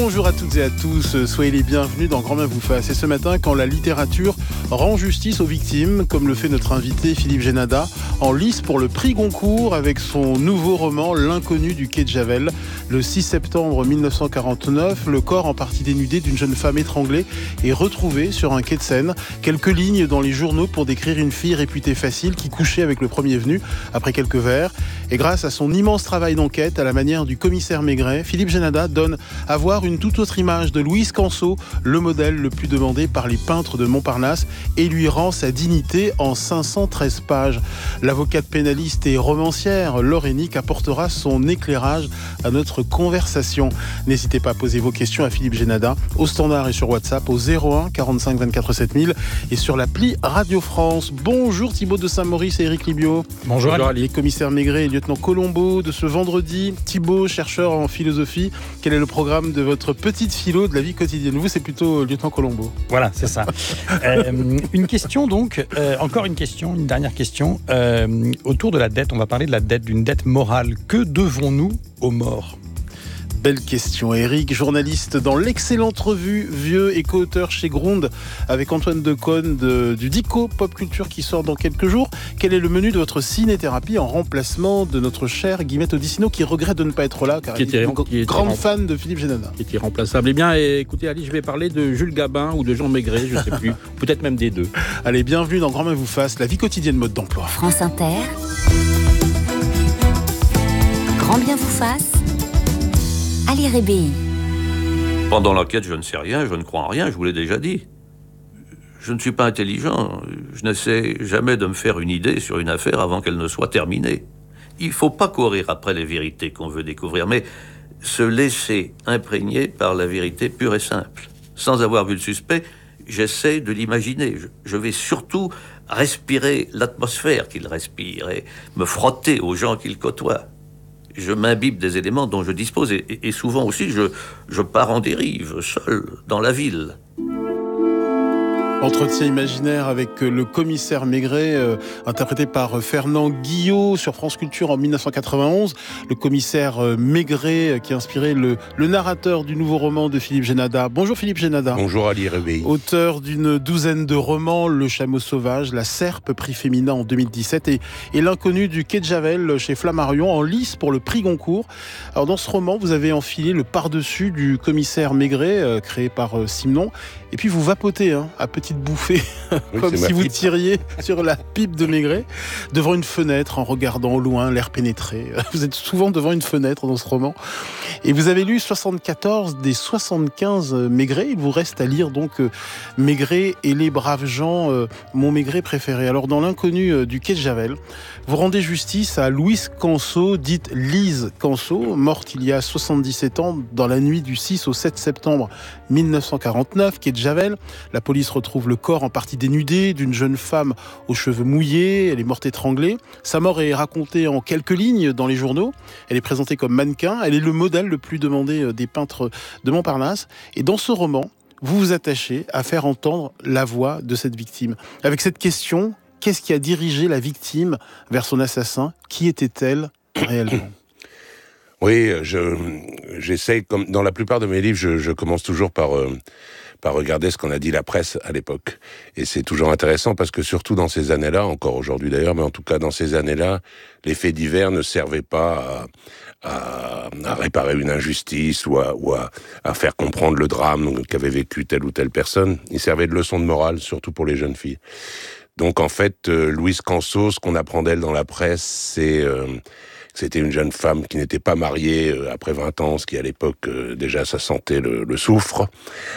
Bonjour à toutes et à tous, soyez les bienvenus dans Grand Bien vous fasse. Et ce matin, quand la littérature rend justice aux victimes, comme le fait notre invité Philippe Génada, en lice pour le prix Goncourt avec son nouveau roman L'inconnu du quai de Javel. Le 6 septembre 1949, le corps en partie dénudé d'une jeune femme étranglée est retrouvé sur un quai de Seine. Quelques lignes dans les journaux pour décrire une fille réputée facile qui couchait avec le premier venu après quelques verres. Et grâce à son immense travail d'enquête, à la manière du commissaire Maigret, Philippe Génada donne à voir une toute autre image de Louise Canso, le modèle le plus demandé par les peintres de Montparnasse, et lui rend sa dignité en 513 pages. L'avocate pénaliste et romancière Laure Hennick apportera son éclairage à notre conversation. N'hésitez pas à poser vos questions à Philippe Génada au standard et sur WhatsApp au 01 45 24 7000 et sur l'appli Radio France. Bonjour Thibaut de Saint-Maurice et Éric Libio. Bonjour Ali. Les commissaires Maigret et lieutenant Colombo de ce vendredi. Thibaut, chercheur en philosophie, quel est le programme de votre petite philo de la vie quotidienne? Vous, c'est plutôt lieutenant Colombo. Voilà, c'est ça. Une question donc, encore une question, une dernière question. Autour de la dette, on va parler de la dette, d'une dette morale. Que devons-nous aux morts ? Belle question. Eric, journaliste dans l'excellente revue Vieux et co-auteur chez Gronde avec Antoine Decaune du Dico Pop Culture qui sort dans quelques jours. Quel est le menu de votre ciné-thérapie en remplacement de notre cher Guillemette Odissino qui regrette de ne pas être là car il est grande fan de Philippe Génada. Qui est irremplaçable. Eh bien, écoutez Ali, je vais parler de Jules Gabin ou de Jean Maigret, je ne sais plus. Peut-être même des deux. Allez, bienvenue dans Grand Bien vous fasse, la vie quotidienne mode d'emploi. France Inter. Grand Bien vous fasse. Ali Rébéi. Pendant l'enquête, je ne sais rien, je ne crois en rien, je vous l'ai déjà dit. Je ne suis pas intelligent, je n'essaie jamais de me faire une idée sur une affaire avant qu'elle ne soit terminée. Il ne faut pas courir après les vérités qu'on veut découvrir, mais se laisser imprégner par la vérité pure et simple. Sans avoir vu le suspect, j'essaie de l'imaginer. Je vais surtout respirer l'atmosphère qu'il respire et me frotter aux gens qu'il côtoie. Je m'imbibe des éléments dont je dispose et souvent aussi je pars en dérive, seul, dans la ville. Entretien imaginaire avec le commissaire Maigret, interprété par Fernand Guillot sur France Culture en 1991. Le commissaire Maigret qui a inspiré le narrateur du nouveau roman de Philippe Génada. Bonjour Philippe Génada. Bonjour Ali Rébéi. Auteur d'une douzaine de romans, Le Chameau Sauvage, La Serpe, prix Féminin en 2017 et L'inconnu du quai de Javel chez Flammarion en lice pour le prix Goncourt. Alors dans ce roman, vous avez enfilé le par-dessus du commissaire Maigret, créé par Simon, et puis vous vapotez à petite bouffée, oui, comme si vous tiriez sur la pipe de Maigret, devant une fenêtre en regardant au loin l'air pénétré. Vous êtes souvent devant une fenêtre dans ce roman. Et vous avez lu 74 des 75 Maigret. Il vous reste à lire donc Maigret et les braves gens, mon Maigret préféré. Alors dans L'inconnu du quai de Javel, vous rendez justice à Louise Canso, dite Lise Canso, morte il y a 77 ans dans la nuit du 6 au 7 septembre 1949, quai de Javel. La police retrouve le corps en partie dénudé d'une jeune femme aux cheveux mouillés. Elle est morte étranglée. Sa mort est racontée en quelques lignes dans les journaux. Elle est présentée comme mannequin. Elle est le modèle le plus demandé des peintres de Montparnasse. Et dans ce roman, vous vous attachez à faire entendre la voix de cette victime. Avec cette question, qu'est-ce qui a dirigé la victime vers son assassin ? Qui était-elle réellement ? Oui, j'essaie, comme dans la plupart de mes livres, je commence toujours par regarder ce qu'on a dit la presse à l'époque. Et c'est toujours intéressant parce que surtout dans ces années-là, encore aujourd'hui d'ailleurs, mais en tout cas dans ces années-là, les faits divers ne servaient pas à réparer une injustice ou à faire comprendre le drame qu'avait vécu telle ou telle personne. Ils servaient de leçon de morale, surtout pour les jeunes filles. Donc en fait, Louise Canso, ce qu'on apprend d'elle dans la presse, c'était une jeune femme qui n'était pas mariée après 20 ans, ce qui à l'époque déjà sa santé le souffre,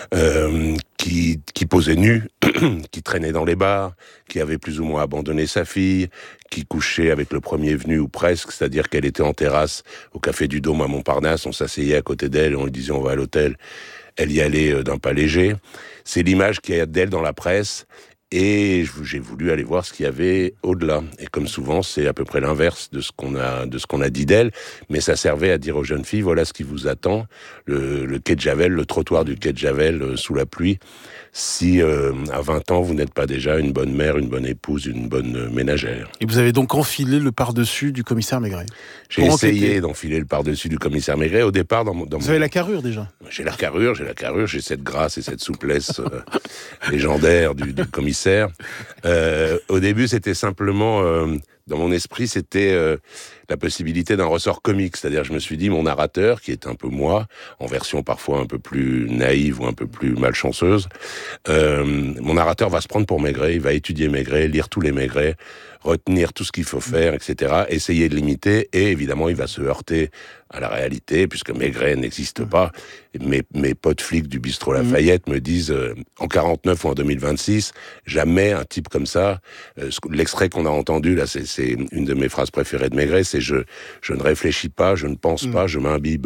qui posait nue, qui traînait dans les bars, qui avait plus ou moins abandonné sa fille, qui couchait avec le premier venu ou presque, c'est-à-dire qu'elle était en terrasse au Café du Dôme à Montparnasse, on s'asseyait à côté d'elle et on lui disait on va à l'hôtel, elle y allait d'un pas léger. C'est l'image qu'il y a d'elle dans la presse. Et j'ai voulu aller voir ce qu'il y avait au-delà. Et comme souvent, c'est à peu près l'inverse de ce qu'on a dit d'elle. Mais ça servait à dire aux jeunes filles, voilà ce qui vous attend. Le quai de Javel, le trottoir du quai de Javel sous la pluie. Si à 20 ans, vous n'êtes pas déjà une bonne mère, une bonne épouse, une bonne ménagère. Et vous avez donc enfilé le par-dessus du commissaire Maigret. J'ai essayé d'enfiler le par-dessus du commissaire Maigret. Au départ, vous avez la carrure déjà. j'ai la carrure, j'ai cette grâce et cette souplesse légendaire du commissaire. Au début, c'était simplement, dans mon esprit, c'était la possibilité d'un ressort comique. C'est-à-dire, je me suis dit, mon narrateur, qui est un peu moi, en version parfois un peu plus naïve ou un peu plus malchanceuse, mon narrateur va se prendre pour Maigret, il va étudier Maigret, lire tous les Maigret, retenir tout ce qu'il faut faire, etc., essayer de l'imiter, et évidemment, il va se heurter à la réalité, puisque Maigret n'existe pas. Mes potes flics du bistrot Lafayette me disent, en 49 ou en 2026, jamais un type comme ça, l'extrait qu'on a entendu, là, c'est une de mes phrases préférées de Maigret, c'est je ne réfléchis pas, je ne pense pas, je m'imbibe.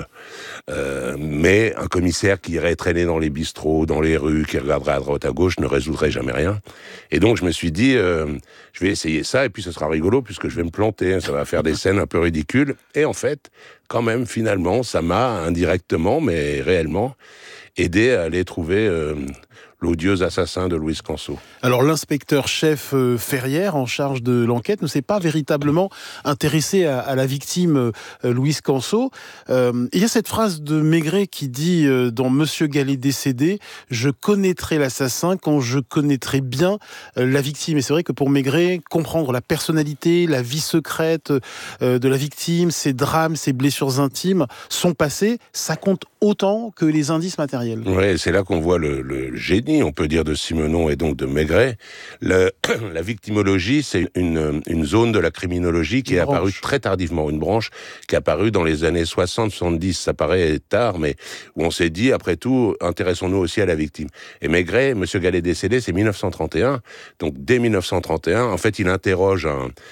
Mais un commissaire qui irait traîner dans les bistrots, dans les rues, qui regarderait à droite à gauche, ne résoudrait jamais rien. Et donc, je me suis dit, je vais essayer ça, et puis ce sera rigolo, puisque je vais me planter, ça va faire des scènes un peu ridicules. Et en fait, quand même, finalement, ça m'a indirectement, mais réellement, aidé à aller trouver l'odieux assassin de Louis Canso. Alors l'inspecteur-chef Ferrière, en charge de l'enquête, ne s'est pas véritablement intéressé à la victime Louis Canso. Il y a cette phrase de Maigret qui dit dans Monsieur Gallet décédé, « Je connaîtrai l'assassin quand je connaîtrai bien la victime ». Et c'est vrai que pour Maigret, comprendre la personnalité, la vie secrète de la victime, ses drames, ses blessures intimes, son passé, ça compte autant que les indices matériels. Oui, c'est là qu'on voit le génie, on peut dire, de Simenon et donc de Maigret. La victimologie, c'est une zone de la criminologie qui est apparue très tardivement, une branche qui est apparue dans les années 60-70, ça paraît tard, mais où on s'est dit, après tout, intéressons-nous aussi à la victime. Et Maigret, Monsieur Gallet décédé, c'est 1931, donc dès 1931, en fait, il interroge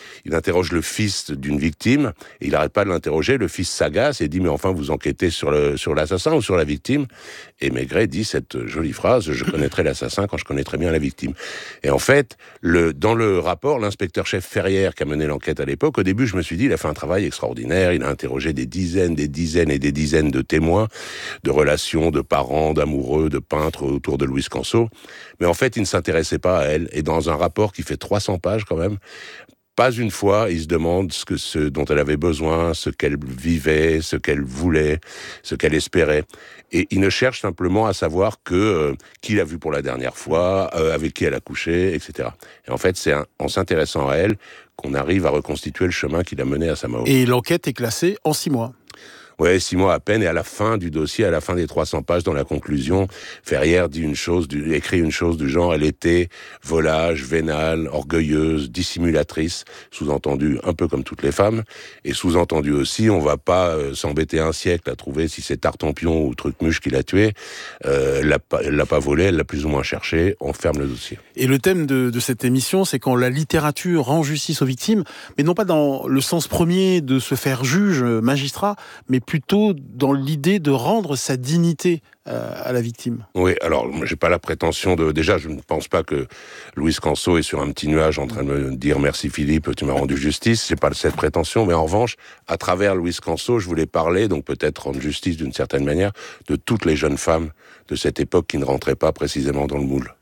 le fils d'une victime, et il n'arrête pas de l'interroger, le fils s'agace et dit, mais enfin, vous enquêtez sur l'assassin ou sur la victime? Et Maigret dit cette jolie phrase, je connaîtrai l'assassin quand je connaîtrai bien la victime. Et en fait, dans le rapport, l'inspecteur-chef Ferrière qui a mené l'enquête à l'époque, au début, je me suis dit, il a fait un travail extraordinaire, il a interrogé des dizaines et des dizaines de témoins, de relations, de parents, d'amoureux, de peintres autour de Louis Canso. Mais en fait, il ne s'intéressait pas à elle. Et dans un rapport qui fait 300 pages quand même, pas une fois, il se demande ce dont elle avait besoin, ce qu'elle vivait, ce qu'elle voulait, ce qu'elle espérait. Et il ne cherche simplement à savoir qui l'a vue pour la dernière fois, avec qui elle a couché, etc. Et en fait, c'est en s'intéressant à elle qu'on arrive à reconstituer le chemin qui l'a menée à sa mort. Et l'enquête est classée en 6 mois. Ouais, 6 mois à peine, et à la fin du dossier, à la fin des 300 pages, dans la conclusion, Ferrière écrit une chose du genre, elle était volage, vénale, orgueilleuse, dissimulatrice, sous-entendu un peu comme toutes les femmes, et sous-entendu aussi, on va pas s'embêter un siècle à trouver si c'est Tartampion ou Trucmuche qui l'a tué, elle l'a pas volé, elle l'a plus ou moins cherché, on ferme le dossier. Et le thème de cette émission, c'est quand la littérature rend justice aux victimes, mais non pas dans le sens premier de se faire juge, magistrat, mais plutôt dans l'idée de rendre sa dignité à la victime. Oui, alors j'ai pas la prétention déjà, je ne pense pas que Louis Canso est sur un petit nuage en train de me dire merci Philippe, tu m'as rendu justice. J'ai pas cette prétention, mais en revanche, à travers Louis Canso, je voulais parler, donc peut-être rendre justice d'une certaine manière, de toutes les jeunes femmes de cette époque qui ne rentraient pas précisément dans le moule.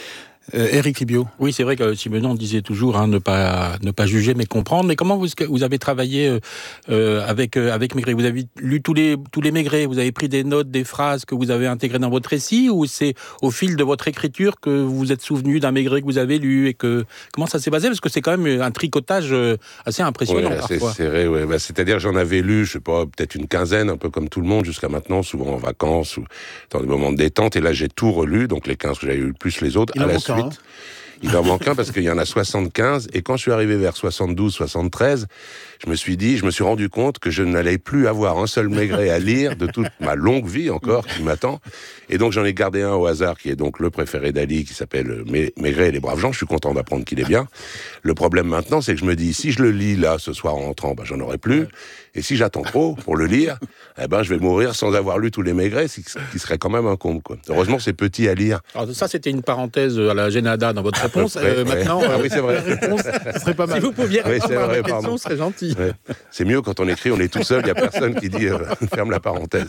Éric Libiot. Oui, c'est vrai que Simenon disait toujours ne pas juger mais comprendre. Mais comment vous avez travaillé avec Maigret? Vous avez lu tous les Maigret, vous avez pris des notes, des phrases que vous avez intégrées dans votre récit, ou c'est au fil de votre écriture que vous vous êtes souvenu d'un Maigret que vous avez lu, et comment ça s'est passé? Parce que c'est quand même un tricotage assez impressionnant parfois. C'est serré, ouais. C'est-à-dire j'en avais lu, je sais pas, peut-être une quinzaine, un peu comme tout le monde jusqu'à maintenant, souvent en vacances ou dans des moments de détente. Et là j'ai tout relu, donc les 15 que j'avais lu plus les autres. Il en manque un parce qu'il y en a 75, et quand je suis arrivé vers 72, 73, je me suis rendu compte que je n'allais plus avoir un seul Maigret à lire de toute ma longue vie encore qui m'attend. Et donc j'en ai gardé un au hasard qui est donc le préféré d'Ali, qui s'appelle Maigret et les braves gens. Je suis content d'apprendre qu'il est bien. Le problème maintenant, c'est que je me dis, si je le lis là ce soir en rentrant, j'en aurai plus. Et si j'attends trop pour le lire, je vais mourir sans avoir lu tous les Maigret, ce qui serait quand même un comble, quoi. Heureusement, c'est petit à lire. Alors ça, c'était une parenthèse à la Génada dans votre réponse. Maintenant, oui, c'est vrai. La réponse, ce serait pas mal. Si vous pouviez répondre à la question, ce serait gentil. Oui. Ouais. C'est mieux quand on écrit, on est tout seul, il n'y a personne qui dit ferme la parenthèse.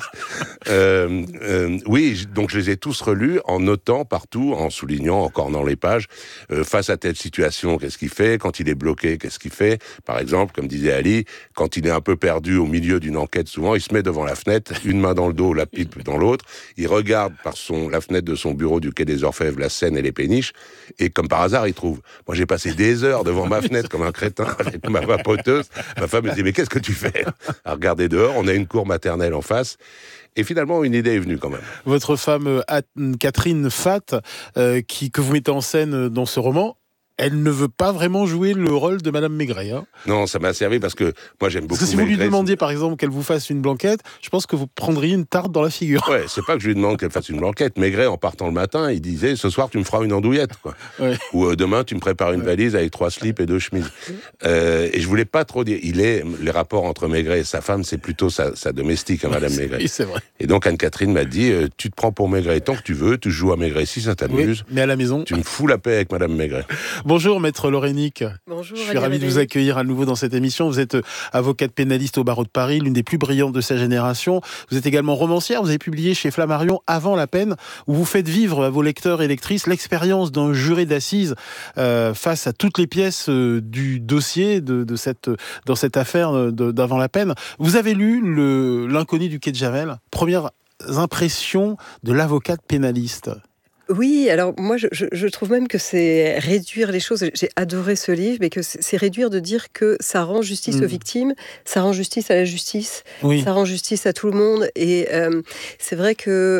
Oui, donc je les ai tous relus en notant partout, en soulignant, en cornant les pages, face à telle situation, qu'est-ce qu'il fait, quand il est bloqué, qu'est-ce qu'il fait. Par exemple, comme disait Ali, quand il est un peu perdu au milieu d'une enquête, souvent, il se met devant la fenêtre, une main dans le dos, la pipe dans l'autre, il regarde par la fenêtre de son bureau du Quai des Orfèvres la Seine et les péniches, et comme par hasard, il trouve. Moi, j'ai passé des heures devant ma fenêtre comme un crétin avec ma vapoteuse. Ma femme me dit, mais qu'est-ce que tu fais? À regarder dehors, on a une cour maternelle en face. Et finalement, une idée est venue quand même. Votre femme, Catherine Fath, que vous mettez en scène dans ce roman, elle ne veut pas vraiment jouer le rôle de Madame Maigret. Hein. Non, ça m'a servi parce que moi j'aime beaucoup Parce que si vous lui Maigret. demandiez par exemple qu'elle vous fasse une blanquette, je pense que vous prendriez une tarte dans la figure. Ouais, c'est pas que je lui demande qu'elle fasse une blanquette. Maigret, en partant le matin, il disait ce soir tu me feras une andouillette, quoi. Ouais. Ou demain tu me prépares une valise avec 3 slips et 2 chemises. Et je voulais pas trop dire. Les rapports entre Maigret et sa femme, c'est plutôt sa domestique, hein, Madame Maigret. Oui, c'est vrai. Et donc Anne-Catherine m'a dit tu te prends pour Maigret tant que tu veux, tu joues à Maigret si ça t'amuse. Oui, mais à la maison. Tu me fous la paix avec Madame Maigret. Bonjour, maître Lorénic. Bonjour. Je suis ravi de vous accueillir à nouveau dans cette émission. Vous êtes avocate pénaliste au barreau de Paris, l'une des plus brillantes de sa génération. Vous êtes également romancière. Vous avez publié chez Flammarion Avant la peine, où vous faites vivre à vos lecteurs et lectrices l'expérience d'un juré d'assises face à toutes les pièces du dossier dans cette affaire d'Avant la peine. Vous avez lu L'inconnu du quai de Javel. Premières impressions de l'avocate pénaliste. Oui, alors moi je trouve même que c'est réduire les choses. J'ai adoré ce livre, mais que c'est réduire de dire que ça rend justice aux victimes, ça rend justice à la justice, ça rend justice à tout le monde. Et c'est vrai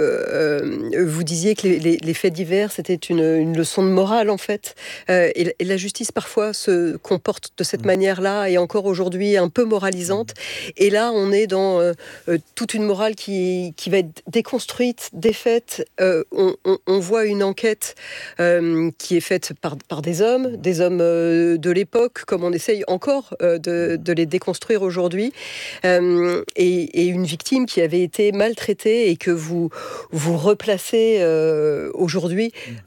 que vous disiez que les faits divers c'était une leçon de morale en fait. Et la justice parfois se comporte de cette manière-là et encore aujourd'hui un peu moralisante. Et là on est dans toute une morale qui va être déconstruite, défaite. On voit une enquête qui est faite par des hommes de l'époque, comme on essaye encore de les déconstruire aujourd'hui, et une victime qui avait été maltraitée et que vous replacez aujourd'hui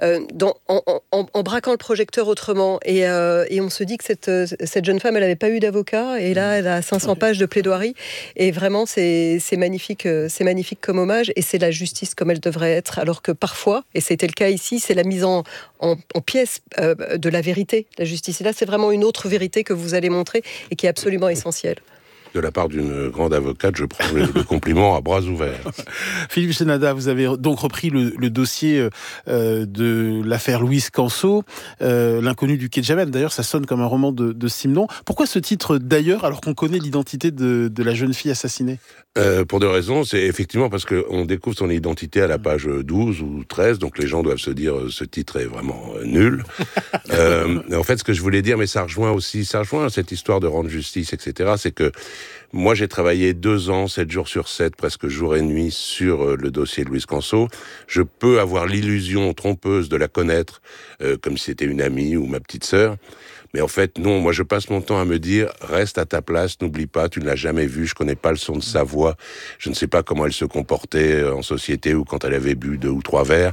en braquant le projecteur autrement. Et on se dit que cette jeune femme, elle n'avait pas eu d'avocat, et là, elle a 500 pages de plaidoirie, et vraiment, c'est magnifique comme hommage, et c'est la justice comme elle devrait être, alors que parfois, et c'était le cas ici, c'est la mise en pièces de la vérité, la justice. Et là, c'est vraiment une autre vérité que vous allez montrer et qui est absolument essentielle. De la part d'une grande avocate, je prends le compliment à bras ouverts. Philippe Senada, vous avez donc repris le dossier de l'affaire Louise Canso, L'inconnu du quai de Javel. D'ailleurs, ça sonne comme un roman de Simenon. Pourquoi ce titre d'ailleurs, alors qu'on connaît l'identité de la jeune fille assassinée ? Pour deux raisons. C'est effectivement parce qu'on découvre son identité à la page 12 ou 13, donc les gens doivent se dire ce titre est vraiment nul. En fait, ce que je voulais dire, mais ça rejoint cette histoire de rendre justice, etc., c'est que moi, j'ai travaillé 2 ans, 7 jours sur 7, presque jour et nuit, sur le dossier de Louise Canso. Je peux avoir l'illusion trompeuse de la connaître, comme si c'était une amie ou ma petite sœur. Mais en fait, non, moi je passe mon temps à me dire, reste à ta place, n'oublie pas, tu ne l'as jamais vue, je connais pas le son de sa voix, je ne sais pas comment elle se comportait en société ou quand elle avait bu 2 ou 3 verres.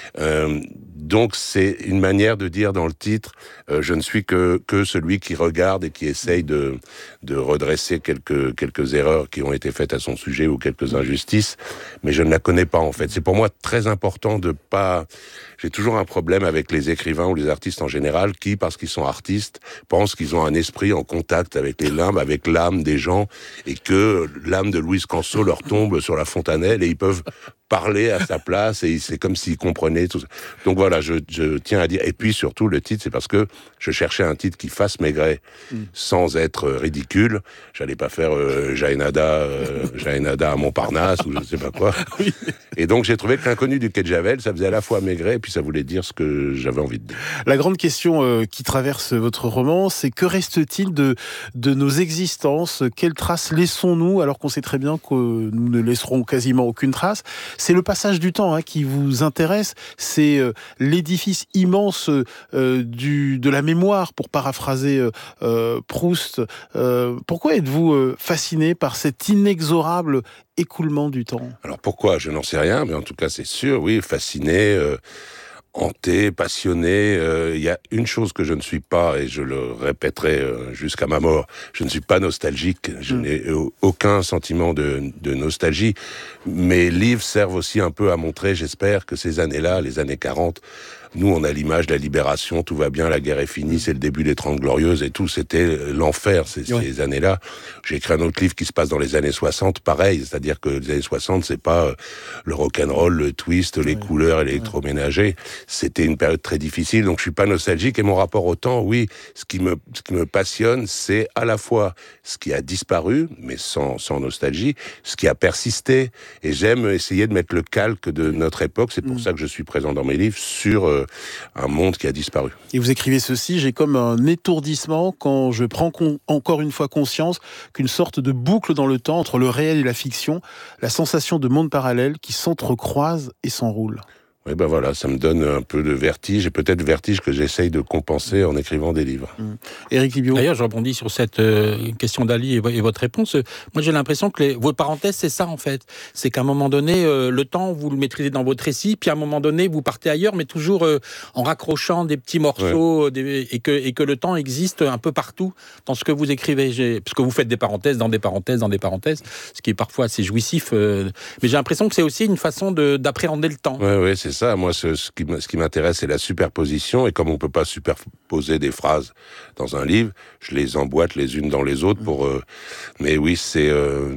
Donc c'est une manière de dire dans le titre, je ne suis que celui qui regarde et qui essaye de redresser quelques erreurs qui ont été faites à son sujet ou quelques injustices, mais je ne la connais pas en fait. C'est pour moi très important de pas... J'ai toujours un problème avec les écrivains ou les artistes en général qui, parce qu'ils sont artistes, pensent qu'ils ont un esprit en contact avec les limbes, avec l'âme des gens, et que l'âme de Louise Canso leur tombe sur la fontanelle et ils peuvent parler à sa place et c'est comme s'ils comprenaient tout ça. Donc voilà, je tiens à dire. Et puis surtout, le titre, c'est parce que je cherchais un titre qui fasse Maigret sans être ridicule. J'allais pas faire Jaénada à Montparnasse ou je ne sais pas quoi. Et donc j'ai trouvé que L'inconnu du quai de Javel, ça faisait à la fois Maigret et puis ça voulait dire ce que j'avais envie de dire. La grande question qui traverse votre roman, c'est que reste-t-il de nos existences ? Quelles traces laissons-nous alors qu'on sait très bien que nous ne laisserons quasiment aucune trace ? C'est le passage du temps qui vous intéresse, c'est l'édifice immense de la mémoire, pour paraphraser Proust. Pourquoi êtes-vous fasciné par cet inexorable écoulement du temps ? Alors pourquoi ? Je n'en sais rien, mais en tout cas c'est sûr, oui, fasciné... hanté, passionné. Il y a une chose que je ne suis pas, et je le répéterai jusqu'à ma mort, je ne suis pas nostalgique, je n'ai aucun sentiment de nostalgie. Mes livres servent aussi un peu à montrer, j'espère, que ces années-là, les années 40, nous, on a l'image de la libération, tout va bien, la guerre est finie, c'est le début des 30 Glorieuses et tout, c'était l'enfer ces années-là. J'ai écrit un autre livre qui se passe dans les années 60, pareil, c'est-à-dire que les années 60, c'est pas le rock'n'roll, le twist, les couleurs et l'électroménager. C'était une période très difficile, donc je suis pas nostalgique. Et mon rapport au temps, oui, ce qui me passionne, c'est à la fois ce qui a disparu, mais sans nostalgie, ce qui a persisté. Et j'aime essayer de mettre le calque de notre époque. C'est pour ça que je suis présent dans mes livres sur un monde qui a disparu. Et vous écrivez ceci: j'ai comme un étourdissement quand je prends encore une fois conscience qu'une sorte de boucle dans le temps entre le réel et la fiction, la sensation de monde parallèle qui s'entrecroisent et s'enroulent. Oui, ben voilà, ça me donne un peu de vertige, et peut-être vertige que j'essaye de compenser en écrivant des livres. Éric Libiot. D'ailleurs, je rebondis sur cette question d'Ali et votre réponse. Moi, j'ai l'impression que vos parenthèses, c'est ça, en fait. C'est qu'à un moment donné, le temps, vous le maîtrisez dans votre récit, puis à un moment donné, vous partez ailleurs, mais toujours en raccrochant des petits morceaux, et que le temps existe un peu partout dans ce que vous écrivez. Parce que vous faites des parenthèses, dans des parenthèses, dans des parenthèses, ce qui est parfois assez jouissif. Mais j'ai l'impression que c'est aussi une façon d'appréhender le temps. Oui, c'est ça. Moi, ce qui m'intéresse, c'est la superposition. Et comme on peut pas superposer des phrases dans un livre, je les emboîte les unes dans les autres pour. Mais oui, c'est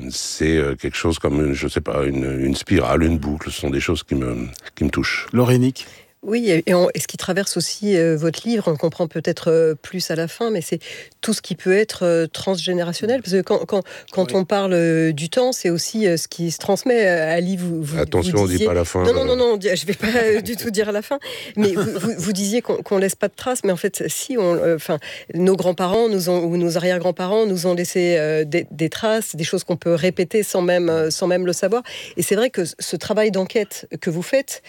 quelque chose comme une spirale, une boucle. Ce sont des choses qui me touchent. Laurénique. Oui, et ce qui traverse aussi votre livre, on comprend peut-être plus à la fin, mais c'est tout ce qui peut être transgénérationnel. Parce que quand on parle du temps, c'est aussi ce qui se transmet. Ali, attention, vous disiez... on dit pas la fin. Non, je vais pas du tout dire à la fin. Mais vous disiez qu'on laisse pas de traces, mais en fait, si, nos grands-parents ou nos arrière-grands-parents nous ont laissé des traces, des choses qu'on peut répéter sans même le savoir. Et c'est vrai que ce travail d'enquête que vous faites,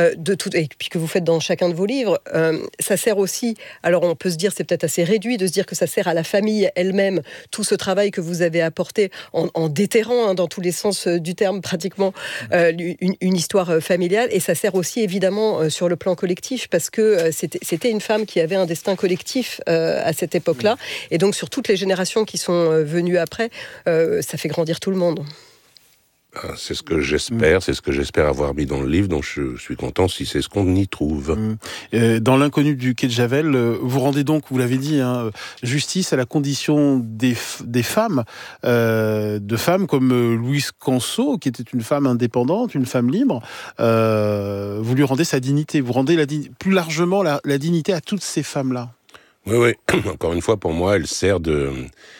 et puis que vous faites dans chacun de vos livres, ça sert aussi, alors on peut se dire, c'est peut-être assez réduit de se dire que ça sert à la famille elle-même, tout ce travail que vous avez apporté en déterrant, dans tous les sens du terme pratiquement, une histoire familiale, et ça sert aussi évidemment sur le plan collectif, parce que c'était une femme qui avait un destin collectif à cette époque-là, et donc sur toutes les générations qui sont venues après, ça fait grandir tout le monde. C'est ce que j'espère avoir mis dans le livre, donc je suis content si c'est ce qu'on y trouve. Dans L'inconnu du quai de Javel, vous rendez donc, vous l'avez dit, justice à la condition des femmes, de femmes comme Louise Canso, qui était une femme indépendante, une femme libre. Vous lui rendez sa dignité, vous rendez plus largement la dignité à toutes ces femmes-là. Oui. Encore une fois, pour moi, elle sert de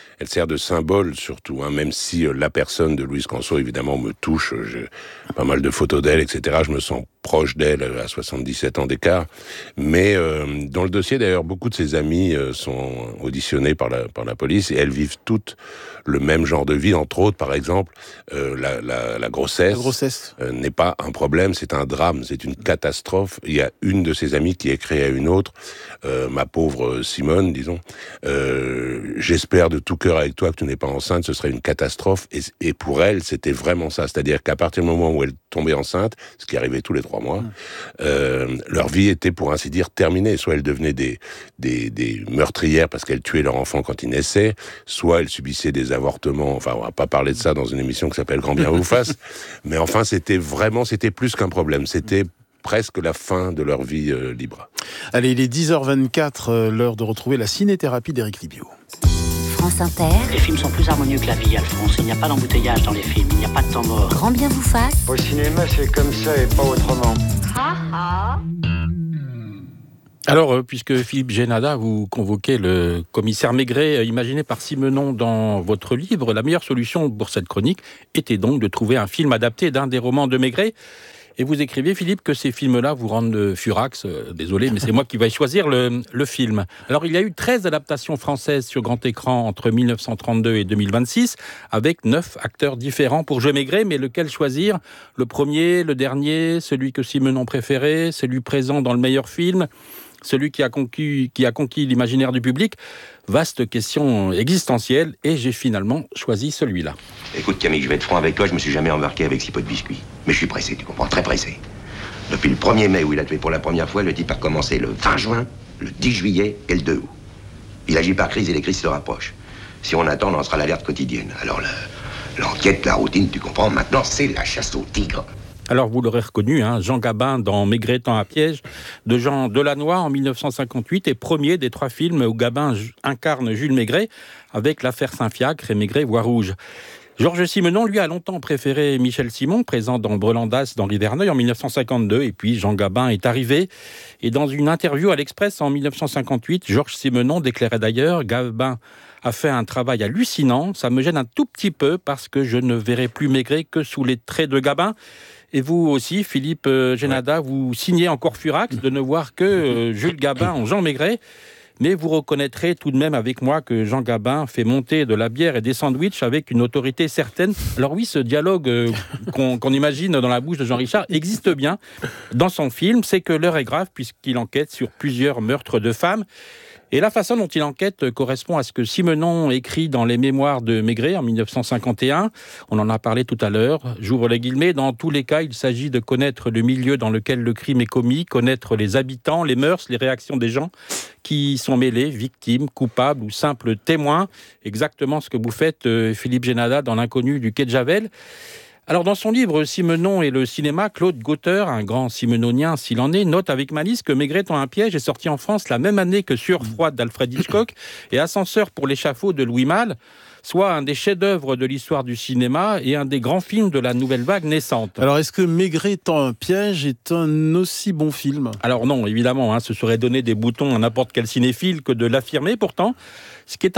symbole surtout, même si la personne de Louise Canso, évidemment, me touche. J'ai pas mal de photos d'elle, etc. Je me sens proche d'elle à 77 ans d'écart. Mais dans le dossier, d'ailleurs, beaucoup de ses amies sont auditionnées par la police, et elles vivent toutes le même genre de vie. Entre autres, par exemple, la grossesse, n'est pas un problème, c'est un drame, c'est une catastrophe. Il y a une de ses amies qui écrit à une autre, ma pauvre Simone, disons, j'espère de tout cœur avec toi que tu n'es pas enceinte, ce serait une catastrophe. Et pour elle, c'était vraiment ça. C'est-à-dire qu'à partir du moment où elle tombait enceinte, ce qui arrivait tous les 3 mois, leur vie était, pour ainsi dire, terminée. Soit elles devenaient des meurtrières parce qu'elles tuaient leur enfant quand il naissait, soit elles subissaient des avortements. Enfin, on va pas parler de ça dans une émission qui s'appelle Grand bien vous fasse. Mais enfin, c'était plus qu'un problème. C'était presque la fin de leur vie libre. Allez, il est 10h24, l'heure de retrouver la ciné-thérapie d'Éric Libiot. France Inter. Les films sont plus harmonieux que la vie, Alphonse. Il n'y a pas d'embouteillage dans les films, il n'y a pas de temps mort. Grand bien vous fasse. Au cinéma, c'est comme ça et pas autrement. Alors, puisque Philippe Génada, vous convoquez le commissaire Maigret, imaginé par Simenon dans votre livre, la meilleure solution pour cette chronique était donc de trouver un film adapté d'un des romans de Maigret. Et vous écrivez, Philippe, que ces films-là vous rendent furax. Désolé, mais c'est moi qui vais choisir le film. Alors, il y a eu 13 adaptations françaises sur grand écran entre 1932 et 2026, avec 9 acteurs différents pour jouer Maigret. Mais lequel choisir ? Le premier, le dernier, celui que Simenon préférait, celui présent dans le meilleur film, celui qui a conquis l'imaginaire du public ? Vaste question existentielle, et j'ai finalement choisi celui-là. Écoute Camille, je vais être franc avec toi, je me suis jamais embarqué avec si peu de biscuits. Mais je suis pressé, tu comprends, très pressé. Depuis le 1er mai où il a tué pour la première fois, le type a recommencé le 20 juin, le 10 juillet et le 2 août. Il agit par crise et les crises se rapprochent. Si on attend, on en sera à l'alerte quotidienne. Alors l'enquête, la routine, tu comprends, maintenant c'est la chasse au tigre. Alors, vous l'aurez reconnu, Jean Gabin dans Maigret tend un piège de Jean Delannoy en 1958 est premier des 3 films où Gabin incarne Jules Maigret avec l'affaire Saint-Fiacre et Maigret voit rouge. Georges Simenon, lui, a longtemps préféré Michel Simon, présent dans Brelandas d'Henri Verneuil en 1952. Et puis, Jean Gabin est arrivé. Et dans une interview à l'Express en 1958, Georges Simenon déclarait d'ailleurs « Gabin a fait un travail hallucinant. Ça me gêne un tout petit peu parce que je ne verrai plus Maigret que sous les traits de Gabin. » Et vous aussi, Philippe Génada, vous signez encore furax de ne voir que Jules Gabin en Jean Maigret. Mais vous reconnaîtrez tout de même avec moi que Jean Gabin fait monter de la bière et des sandwichs avec une autorité certaine. Alors oui, ce dialogue qu'on imagine dans la bouche de Jean Richard existe bien dans son film. C'est que l'heure est grave puisqu'il enquête sur plusieurs meurtres de femmes. Et la façon dont il enquête correspond à ce que Simenon écrit dans les mémoires de Maigret en 1951. On en a parlé tout à l'heure. J'ouvre les guillemets. Dans tous les cas, il s'agit de connaître le milieu dans lequel le crime est commis, connaître les habitants, les mœurs, les réactions des gens qui y sont mêlés, victimes, coupables ou simples témoins. Exactement ce que vous faites, Philippe Génada, dans L'inconnu du quai de Javel. Alors, dans son livre « Simenon et le cinéma », Claude Gauthier, un grand simenonien s'il en est, note avec malice que Maigret tend un piège est sorti en France la même année que Sueur froide d'Alfred Hitchcock et Ascenseur pour l'échafaud de Louis Malle, soit un des chefs-d'œuvre de l'histoire du cinéma et un des grands films de la nouvelle vague naissante. Alors, est-ce que Maigret tend un piège est un aussi bon film ? Alors non, évidemment, ce serait donner des boutons à n'importe quel cinéphile que de l'affirmer. Pourtant, ce qui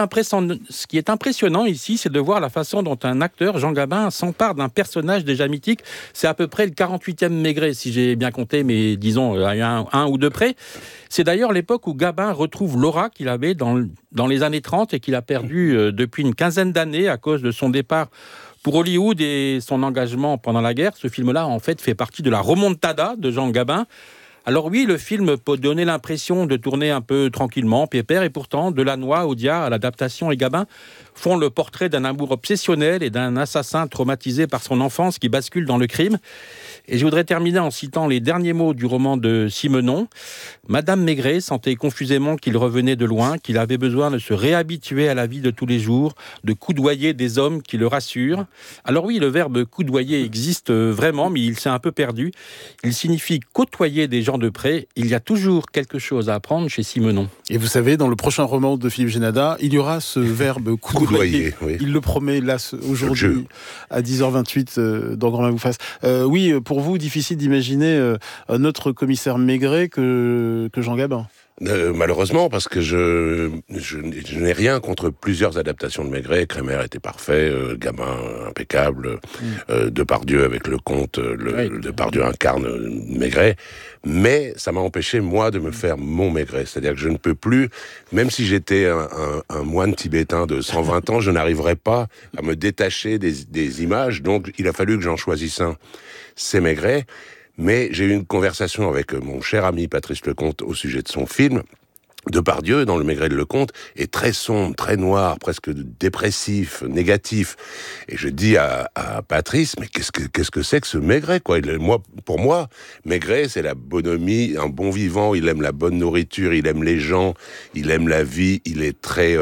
est impressionnant ici, c'est de voir la façon dont un acteur, Jean Gabin, s'empare d'un personnage déjà mythique. C'est à peu près le 48e Maigret, si j'ai bien compté, mais disons à un ou deux près. C'est d'ailleurs l'époque où Gabin retrouve l'aura qu'il avait dans les années 30 et qu'il a perdu depuis une quinzaine d'années à cause de son départ pour Hollywood et son engagement pendant la guerre. Ce film-là, en fait, fait partie de la remontada de Jean Gabin. Alors oui, le film peut donner l'impression de tourner un peu tranquillement, pépère, et pourtant, Delannoy, Audiard, à l'adaptation et Gabin font le portrait d'un amour obsessionnel et d'un assassin traumatisé par son enfance qui bascule dans le crime. Et je voudrais terminer en citant les derniers mots du roman de Simenon. Madame Maigret sentait confusément qu'il revenait de loin, qu'il avait besoin de se réhabituer à la vie de tous les jours, de coudoyer des hommes qui le rassurent. Alors oui, le verbe coudoyer existe vraiment, mais il s'est un peu perdu. Il signifie côtoyer des gens de près. Il y a toujours quelque chose à apprendre chez Simenon. Et vous savez, dans le prochain roman de Philippe Génada, il y aura ce verbe coudoyer. Oui. Il le promet là aujourd'hui à 10h28 dans Grand Bien vous fasse. Oui, pour vous, difficile d'imaginer un autre commissaire Maigret que Jean Gabin. Malheureusement, parce que je n'ai rien contre plusieurs adaptations de Maigret. Crémer était parfait, Gabin impeccable, Depardieu avec le conte, Depardieu incarne Maigret. Mais ça m'a empêché, moi, de me faire mon Maigret. C'est-à-dire que je ne peux plus, même si j'étais un moine tibétain de 120 ans, je n'arriverais pas à me détacher des images. Donc, il a fallu que j'en choisisse un. C'est Maigret. Mais j'ai eu une conversation avec mon cher ami Patrice Lecomte au sujet de son film. Depardieu, dans Le Maigret de Lecomte, est très sombre, très noir, presque dépressif, négatif. Et je dis à Patrice, mais qu'est-ce que c'est que ce Maigret, quoi? Pour moi, Maigret, c'est la bonhomie, un bon vivant. Il aime la bonne nourriture, il aime les gens, il aime la vie. Il est très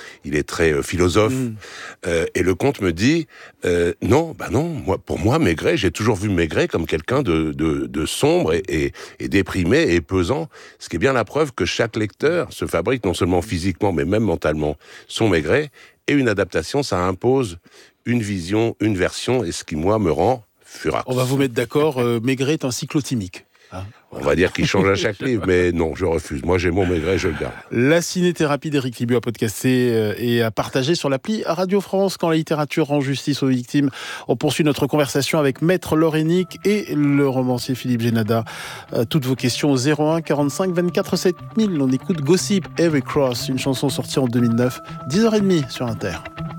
philosophe. Et Lecomte me dit, non. Pour moi, Maigret, j'ai toujours vu Maigret comme quelqu'un de sombre et déprimé et pesant. Ce qui est bien la preuve que chaque lecteur se fabrique non seulement physiquement mais même mentalement son Maigret, et une adaptation ça impose une vision, une version, et ce qui moi me rend furax. On va vous mettre d'accord, Maigret est un cyclotimique. On va dire qu'il change à chaque livre, mais non, je refuse. Moi, j'ai mon Maigret, je le garde. La ciné-thérapie d'Éric Libu à podcaster et à partager sur l'appli Radio France. Quand la littérature rend justice aux victimes, on poursuit notre conversation avec Maître Lorénic et le romancier Philippe Génada. Toutes vos questions au 01 45 24 7000. On écoute Gossip Every Cross, une chanson sortie en 2009, 10h30 sur Inter.